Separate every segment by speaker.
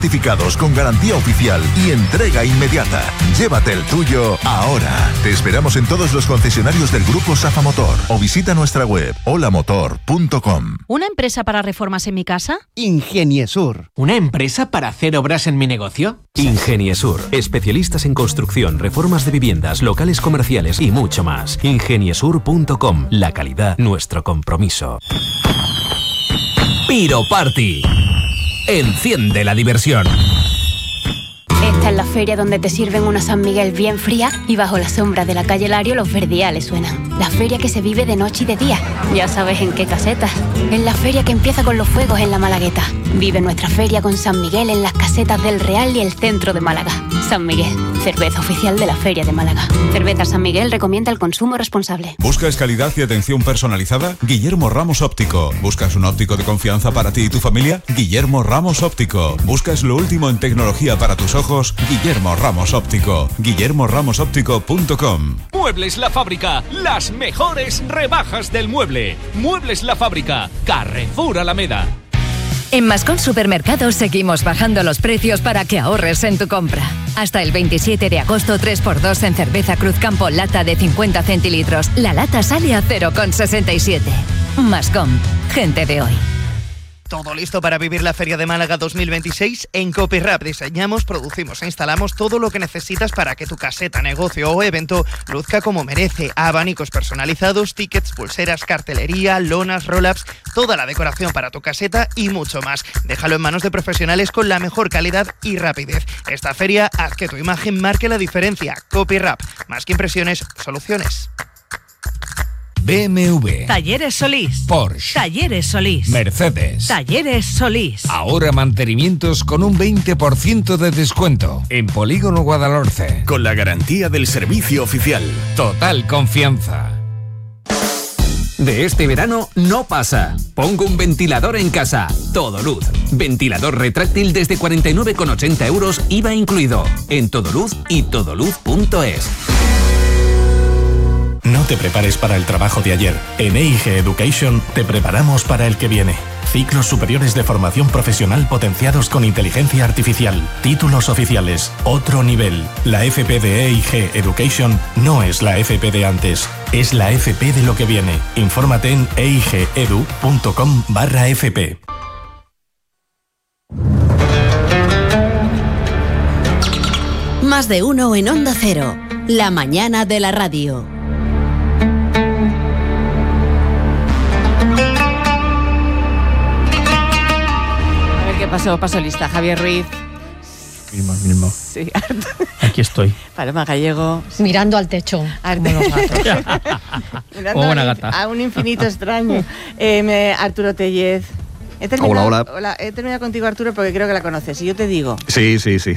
Speaker 1: Certificados con garantía oficial y entrega inmediata. Llévate el tuyo ahora. Te esperamos en todos los concesionarios del Grupo Safa Motor o visita nuestra web holamotor.com.
Speaker 2: ¿Una empresa para reformas en mi casa?
Speaker 3: Ingeniesur.
Speaker 4: ¿Una empresa para hacer obras en mi negocio?
Speaker 5: Ingeniesur, especialistas en construcción, reformas de viviendas, locales comerciales y mucho más. Ingeniesur.com, la calidad, nuestro compromiso. Piro Party. Enciende la diversión.
Speaker 6: Esta es la feria donde te sirven una San Miguel bien fría y bajo la sombra de la calle Lario los verdiales suenan. La feria que se vive de noche y de día. Ya sabes en qué casetas. En la feria que empieza con los fuegos en la Malagueta. Vive nuestra feria con San Miguel en las casetas del Real y el centro de Málaga. San Miguel, cerveza oficial de la Feria de Málaga. Cerveza San Miguel recomienda el consumo responsable.
Speaker 7: ¿Buscas calidad y atención personalizada? Guillermo Ramos Óptico. ¿Buscas un óptico de confianza para ti y tu familia? Guillermo Ramos Óptico. ¿Buscas lo último en tecnología para tus ojos? Guillermo Ramos Óptico. guillermoramosoptico.com.
Speaker 8: Muebles La Fábrica, las mejores rebajas del mueble. Muebles La Fábrica, Carrefour Alameda.
Speaker 9: En Mascón Supermercados seguimos bajando los precios para que ahorres en tu compra. Hasta el 27 de agosto 3x2 en cerveza Cruzcampo lata de 50 centilitros. La lata sale a 0,67. Mascón, gente de hoy.
Speaker 3: ¿Todo listo para vivir la Feria de Málaga 2026? En Copyrap diseñamos, producimos e instalamos todo lo que necesitas para que tu caseta, negocio o evento luzca como merece. Abanicos personalizados, tickets, pulseras, cartelería, lonas, roll-ups, toda la decoración para tu caseta y mucho más. Déjalo en manos de profesionales con la mejor calidad y rapidez. Esta feria haz que tu imagen marque la diferencia. Copyrap, más que impresiones, soluciones.
Speaker 10: BMW,
Speaker 11: Talleres Solís,
Speaker 10: Porsche,
Speaker 11: Talleres Solís,
Speaker 10: Mercedes,
Speaker 11: Talleres Solís.
Speaker 10: Ahora mantenimientos con un 20% de descuento en Polígono Guadalhorce.
Speaker 12: Con la garantía del servicio oficial.
Speaker 10: Total confianza.
Speaker 5: De este verano no pasa. Pongo un ventilador en casa. Todoluz. Ventilador retráctil desde 49,80 euros, IVA incluido. En Todoluz y todoluz.es.
Speaker 13: No te prepares para el trabajo de ayer. En EIG Education te preparamos para el que viene. Ciclos superiores de formación profesional potenciados con inteligencia artificial. Títulos oficiales. Otro nivel. La FP de EIG Education no es la FP de antes. Es la FP de lo que viene. Infórmate en eigedu.com/FP.
Speaker 14: Más de uno en Onda Cero. La mañana de la radio.
Speaker 15: Paso lista. Javier Ruiz.
Speaker 16: Mismo.
Speaker 15: Sí.
Speaker 16: Aquí estoy.
Speaker 15: Paloma Gallego.
Speaker 17: Mirando al techo.
Speaker 16: Como los gatos.
Speaker 15: Mirando
Speaker 16: buena gata.
Speaker 15: A un infinito extraño. Arturo Tellez.
Speaker 18: Hola.
Speaker 15: He terminado contigo, Arturo, porque creo que la conoces. Y yo te digo.
Speaker 18: Sí.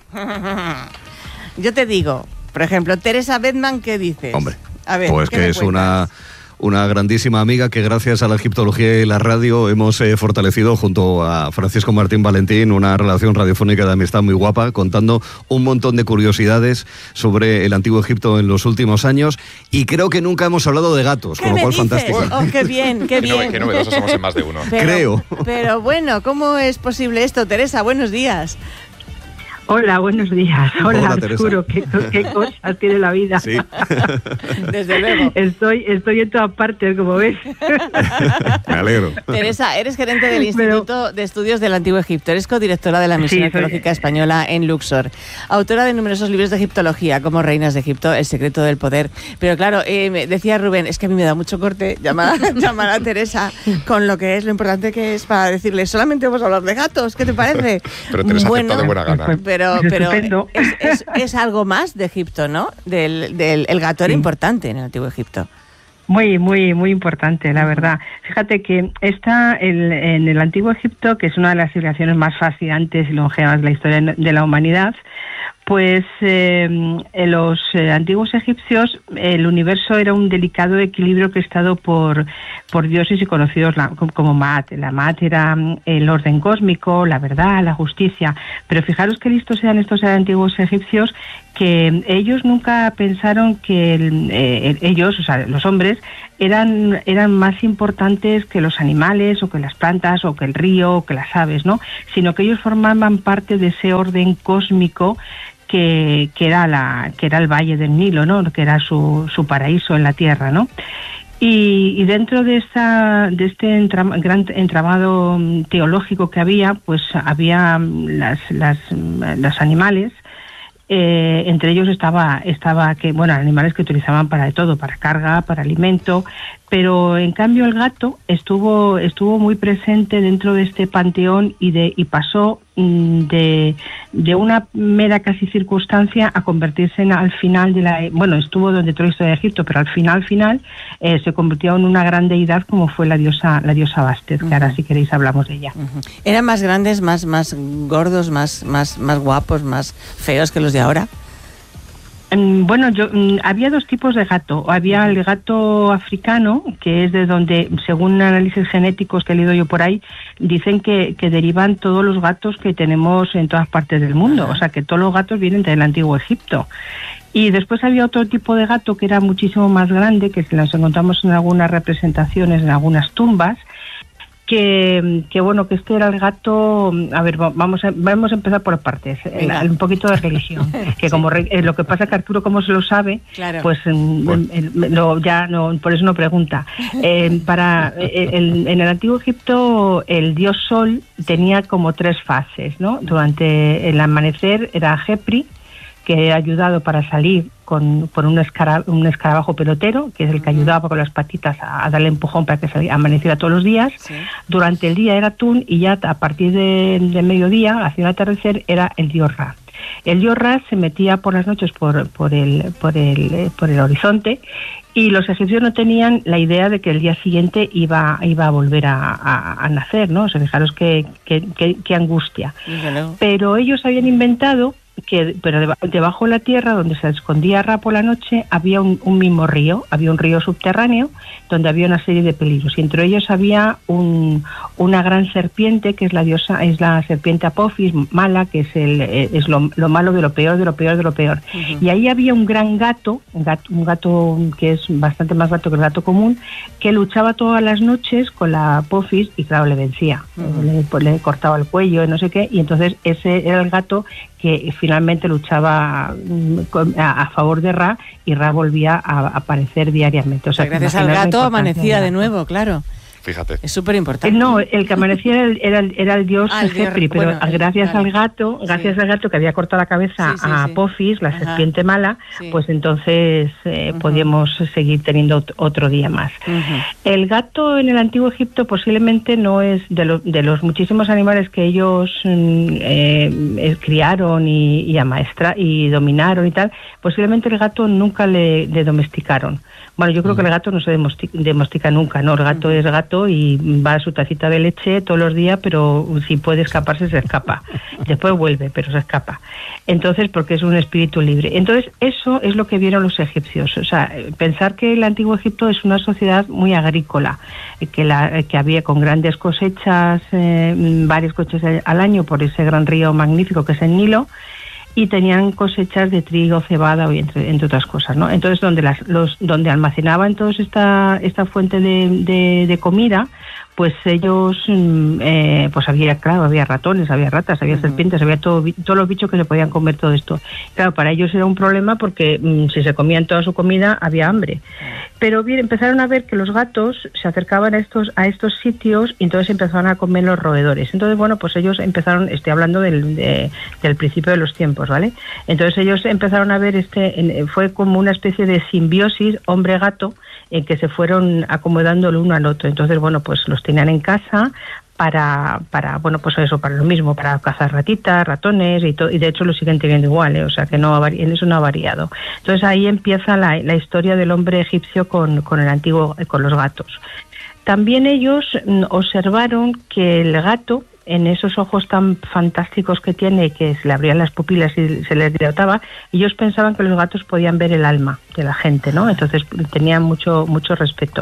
Speaker 15: Yo te digo, por ejemplo, Teresa Bedman, ¿qué dices?
Speaker 18: Hombre,
Speaker 15: a ver,
Speaker 18: pues que es una grandísima amiga que gracias a la egiptología y la radio hemos fortalecido junto a Francisco Martín Valentín una relación radiofónica de amistad muy guapa, contando un montón de curiosidades sobre el antiguo Egipto en los últimos años, y creo que nunca hemos hablado de gatos, con lo cual fantástico.
Speaker 15: Oh, qué bien.
Speaker 19: Qué novedosos somos en más de uno.
Speaker 18: Creo.
Speaker 15: Pero bueno, ¿cómo es posible esto, Teresa? Buenos días.
Speaker 20: Hola, buenos días. Hola
Speaker 18: Arturo,
Speaker 20: qué cosas tiene la vida.
Speaker 18: Sí.
Speaker 15: Desde luego.
Speaker 20: Estoy en todas partes, como ves.
Speaker 18: Me alegro.
Speaker 15: Teresa, eres gerente del Instituto de Estudios del Antiguo Egipto, eres codirectora de la Misión Arqueológica Española en Luxor, autora de numerosos libros de egiptología, como Reinas de Egipto, El secreto del poder. Pero claro, decía Rubén, es que a mí me da mucho corte llamar a Teresa con lo que es lo importante que es para decirle, solamente vamos a hablar de gatos, ¿qué te parece?
Speaker 19: Pero Teresa acepta de buena gana.
Speaker 15: Pero es algo más de Egipto, ¿no? El gato era importante en el Antiguo Egipto.
Speaker 20: Muy, muy, muy importante, la verdad. Fíjate que en el Antiguo Egipto, que es una de las civilizaciones más fascinantes y longevas de la historia de la humanidad, pues en los antiguos egipcios el universo era un delicado equilibrio orquestado por dioses y conocidos como Maat. La Maat era el orden cósmico, la verdad, la justicia. Pero fijaros qué listos eran estos antiguos egipcios, que ellos nunca pensaron que ellos, o sea, los hombres, eran más importantes que los animales o que las plantas o que el río o que las aves, ¿no? Sino que ellos formaban parte de ese orden cósmico que era el Valle del Nilo, ¿no? Que era su paraíso en la tierra, ¿no? Y dentro de este gran entramado teológico que había, pues había los animales. Entre ellos estaba animales que utilizaban para de todo, para carga, para alimento, pero en cambio el gato estuvo muy presente dentro de este panteón y pasó de una mera casi circunstancia a convertirse al final estuvo donde toda la historia de Egipto, pero al final se convirtió en una gran deidad como fue la diosa Bastet, que ahora si queréis hablamos de ella.
Speaker 15: ¿Eran más grandes, más gordos, más guapos, más feos que los de ahora?
Speaker 20: Bueno, había dos tipos de gato. Había el gato africano, que es de donde, según análisis genéticos que he leído yo por ahí, dicen que derivan todos los gatos que tenemos en todas partes del mundo. O sea, que todos los gatos vienen del antiguo Egipto. Y después había otro tipo de gato que era muchísimo más grande, que los encontramos en algunas representaciones, en algunas tumbas, que este era el gato. A ver, vamos a empezar por partes. Un poquito de religión, que sí. Como lo que pasa que Arturo, como se lo sabe, claro. Pues por eso no pregunta. En el antiguo Egipto el dios Sol tenía como 3 fases, ¿no? Durante el amanecer era Jepri, que ha ayudado para salir por un escarabajo pelotero, que es el que ayudaba con las patitas a darle empujón para que amaneciera todos los días. Sí. Durante el día era Tun, y ya a partir de mediodía, hacia el atardecer, era el dios Ra. El dios Ra se metía por las noches por el horizonte, y los egipcios no tenían la idea de que el día siguiente iba a volver a nacer, ¿no? O sea, fijaros qué angustia. Claro. Pero ellos habían inventado pero debajo de la tierra, donde se escondía Ra por la noche, había un mismo río, había un río subterráneo donde había una serie de peligros, y entre ellos había una gran serpiente, que es la serpiente Apophis, mala, que es lo malo de lo peor, de lo peor, de lo peor. Uh-huh. Y ahí había un gran gato, un gato que es bastante más gato que el gato común, que luchaba todas las noches con la Apophis, y claro, le vencía. Uh-huh. Le cortaba el cuello, no sé qué, y entonces ese era el gato que finalmente luchaba a favor de Ra, y Ra volvía a aparecer diariamente. O sea,
Speaker 15: gracias al gato amanecía de nuevo, claro.
Speaker 19: Fíjate.
Speaker 15: Es súper importante.
Speaker 20: No, el que amanecía era el dios Jepri, pero gracias al gato que había cortado la cabeza a Apophis, la serpiente mala, pues entonces podíamos seguir teniendo otro día más. El gato en el antiguo Egipto posiblemente no es de los muchísimos animales que ellos criaron y dominaron y tal, posiblemente el gato nunca le domesticaron. Bueno, yo creo que el gato no se domestica nunca, ¿no? El gato es gato y va a su tacita de leche todos los días, pero si puede escaparse, se escapa. Después vuelve, pero se escapa. Entonces, porque es un espíritu libre. Entonces, eso es lo que vieron los egipcios. O sea, pensar que el antiguo Egipto es una sociedad muy agrícola, que había con grandes cosechas, varias cosechas al año por ese gran río magnífico que es el Nilo, y tenían cosechas de trigo, cebada, entre otras cosas, ¿no? Entonces, donde almacenaban toda esta fuente de comida, pues ellos, pues había ratones, había ratas, había serpientes, había todos los bichos que se podían comer todo esto. Claro, para ellos era un problema porque si se comían toda su comida, había hambre. Pero bien, empezaron a ver que los gatos se acercaban a estos sitios, y entonces empezaron a comer los roedores. Entonces, bueno, pues ellos empezaron, estoy hablando del principio de los tiempos, ¿vale? Entonces ellos empezaron a ver fue como una especie de simbiosis hombre-gato, en que se fueron acomodando el uno al otro. Entonces, bueno, pues los tenían en casa para lo mismo, para cazar ratitas, ratones y de hecho lo siguen teniendo igual, o sea que en eso no ha variado. Entonces ahí empieza la historia del hombre egipcio con los gatos. También ellos observaron que el gato, en esos ojos tan fantásticos que tiene, que se le abrían las pupilas y se les dilataba, ellos pensaban que los gatos podían ver el alma de la gente, ¿no? Entonces tenían mucho respeto.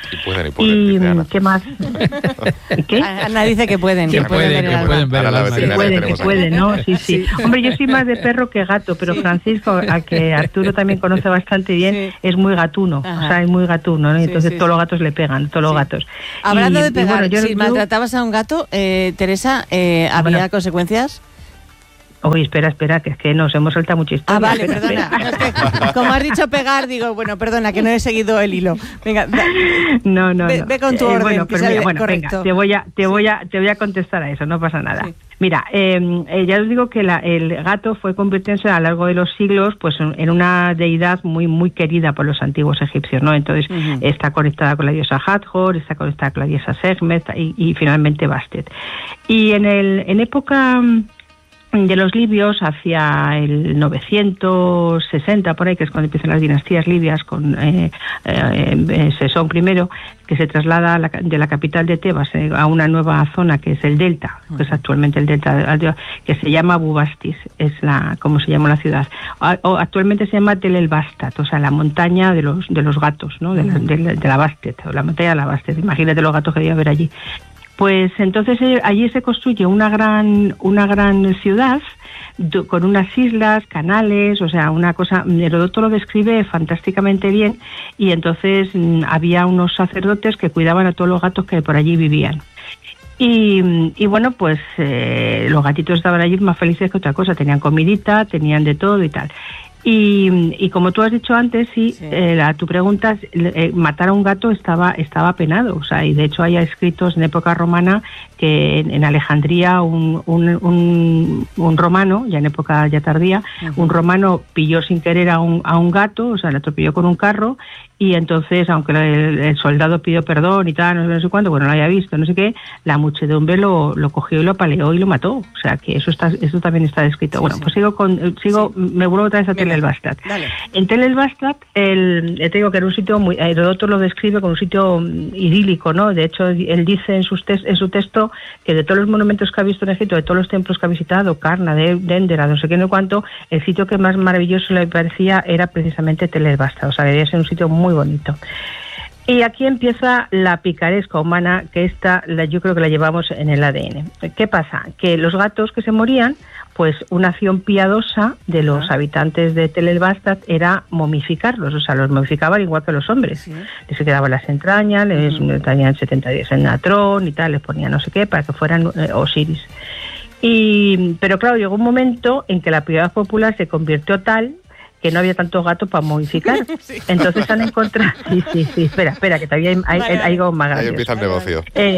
Speaker 19: Y
Speaker 20: ¿qué más? ¿Qué?
Speaker 15: Ana dice que pueden.
Speaker 16: Que pueden ver.
Speaker 20: Que pueden, ¿no? Sí. Hombre, yo soy más de perro que gato, pero Francisco, a que Arturo también conoce bastante bien, es muy gatuno. Ajá. O sea, es muy gatuno, ¿no? Y entonces todos los gatos le pegan, todos los gatos.
Speaker 15: Hablando de pegar, si maltratabas a un gato, Teresa, ¿había consecuencias?
Speaker 20: Uy, espera, que es que nos hemos saltado mucha historia.
Speaker 15: Vale, perdona. No, es que, como has dicho pegar, digo, bueno, perdona, que no he seguido el hilo. Venga,
Speaker 20: no.
Speaker 15: Ve con tu orden, correcto.
Speaker 20: Venga, te voy a contestar a eso, no pasa nada. Sí. Mira, ya os digo que el gato fue convirtiéndose a lo largo de los siglos pues en una deidad muy muy querida por los antiguos egipcios, ¿no? Entonces está conectada con la diosa Hathor, está conectada con la diosa Sekhmet y finalmente Bastet. Y en época de los libios, hacia el 960, por ahí, que es cuando empiezan las dinastías libias, con Sesón I, que se traslada de la capital de Tebas a una nueva zona que es el delta, que es actualmente el delta, que se llama Bubastis, es como se llama la ciudad. O actualmente se llama Tel el Bastat, o sea, la montaña de los gatos, ¿no? De la Bastet, o la montaña de la Bastet. Imagínate los gatos que debe haber allí. Pues entonces allí se construye una gran ciudad con unas islas, canales, o sea, una cosa, Heródoto lo describe fantásticamente bien, y entonces había unos sacerdotes que cuidaban a todos los gatos que por allí vivían. Y bueno, pues los gatitos estaban allí más felices que otra cosa, tenían comidita, tenían de todo y tal. Y como tú has dicho antes, a tu pregunta, matar a un gato estaba penado, o sea, y de hecho hay escritos en época romana que en Alejandría un romano, ya en época ya tardía, un romano pilló sin querer a un gato, o sea, le atropelló con un carro, y entonces, aunque el soldado pidió perdón y tal, no sé cuánto, bueno, no lo había visto, no sé qué, la muchedumbre lo cogió y lo apaleó y lo mató, o sea, que eso también está descrito. Pues me vuelvo otra vez a Tel el Bastat. En Tel el Bastat, te digo que era un sitio muy, Heródoto lo describe como un sitio idílico, ¿no? De hecho, él dice en su texto que de todos los monumentos que ha visto en Egipto, de todos los templos que ha visitado, Karna, Dendera, no sé qué, no cuánto, el sitio que más maravilloso le parecía era precisamente Tel el Bastat, o sea, debía ser un sitio muy bonito. Y aquí empieza la picaresca humana, que yo creo que la llevamos en el ADN. ¿Qué pasa? Que los gatos que se morían, pues una acción piadosa de los habitantes de Tel el Bastat era momificarlos, o sea, los momificaban igual que los hombres. Sí. Les quedaban las entrañas, les traían 70 días en natrón y tal, les ponían no sé qué para que fueran Osiris. Pero claro, llegó un momento en que la piedad popular se convirtió tal que no había tantos gatos para momificar. Entonces han encontrado... Sí, espera, que todavía hay algo más grande.
Speaker 19: Ahí empieza el negocio.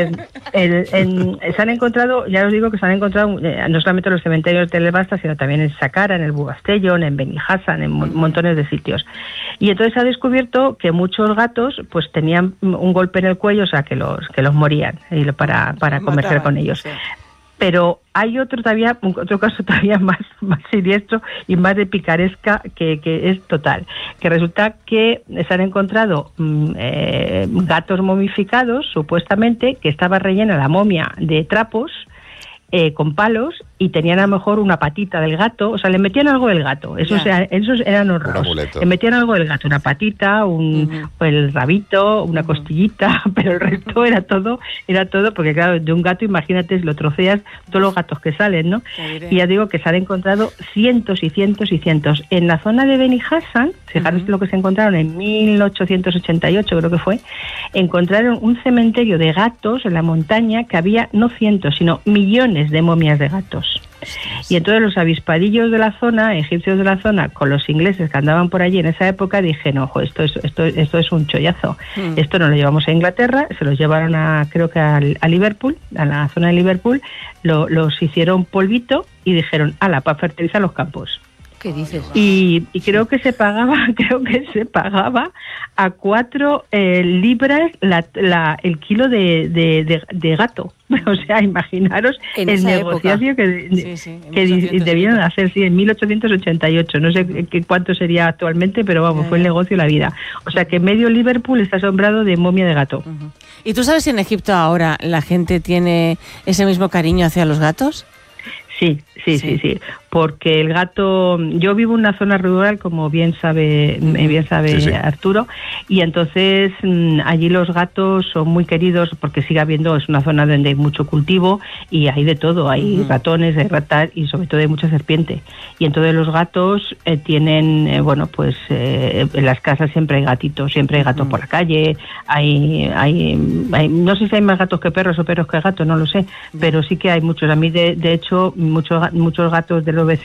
Speaker 20: Se han encontrado, ya os digo que se han encontrado no solamente en los cementerios de Tel el Bastat, sino también en Saqqara, en el Bugastellón, en Beni Hassan, en montones de sitios. Y entonces se ha descubierto que muchos gatos pues tenían un golpe en el cuello, o sea, que los morían para comerciar con ellos. Sí. Pero hay otro caso todavía más siniestro y más de picaresca que es total, que resulta que se han encontrado gatos momificados, supuestamente, que estaba rellena la momia de trapos con palos, y tenían a lo mejor una patita del gato, o sea, le metían algo del gato, esos eran horrorosos. Le metían algo del gato, una patita, el rabito, una costillita, pero el resto era todo, porque claro, de un gato, imagínate, lo troceas, todos los gatos que salen, ¿no? Y ya digo que se han encontrado cientos y cientos y cientos. En la zona de Beni Hassan, fijaros lo que se encontraron en 1888, creo que fue, encontraron un cementerio de gatos en la montaña que había no cientos, sino millones de momias de gatos. Y entonces los avispadillos de la zona, egipcios de la zona, con los ingleses que andaban por allí en esa época, dijeron, ojo, esto es un chollazo. Esto nos lo llevamos a Inglaterra, se los llevaron creo que a Liverpool, a la zona de Liverpool, los hicieron polvito y dijeron, ala, para fertilizar los campos.
Speaker 15: ¿Qué dices?
Speaker 20: Y creo que se pagaba a 4 libras el kilo de gato. O sea, imaginaros el negocio que debieron hacer, en 1888. No sé cuánto sería actualmente, pero vamos, fue el negocio de la vida. O sea, que medio Liverpool está asombrado de momia de gato.
Speaker 15: ¿Y tú sabes si en Egipto ahora la gente tiene ese mismo cariño hacia los gatos?
Speaker 20: Sí, porque el gato, yo vivo en una zona rural, como bien sabe Arturo, y entonces allí los gatos son muy queridos porque sigue habiendo, es una zona donde hay mucho cultivo y hay de todo, hay ratones, hay ratas y sobre todo hay mucha serpiente. Y entonces los gatos tienen, en las casas siempre hay gatitos, siempre hay gatos por la calle, hay no sé si hay más gatos que perros o perros que gatos, no lo sé, pero sí que hay muchos. A mí de hecho muchos gatos de los vecinos